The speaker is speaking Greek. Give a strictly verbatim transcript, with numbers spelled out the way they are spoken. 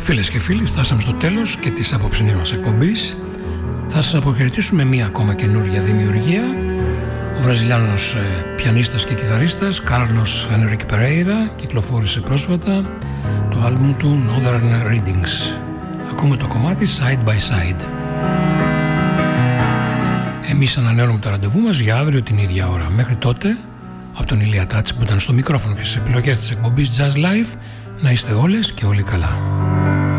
Φίλες και φίλοι, φτάσαμε στο τέλος και της απόψινής μας εκπομπής. Θα σας αποχαιρετήσουμε μία ακόμα καινούργια δημιουργία. Ο Βραζιλιάνος ε, πιανίστας και κιθαρίστας Κάρλος Ενρίκ Περέιρα κυκλοφόρησε πρόσφατα το άλμπουμ του Northern Readings. Ακούμε το κομμάτι Side by Side. Εμείς ανανεώνουμε το ραντεβού μας για αύριο την ίδια ώρα. Μέχρι τότε, από τον Ηλία Τάτση που ήταν στο μικρόφωνο και στις επιλογές της εκπομπής Jazz Live, να είστε όλες και όλοι καλά.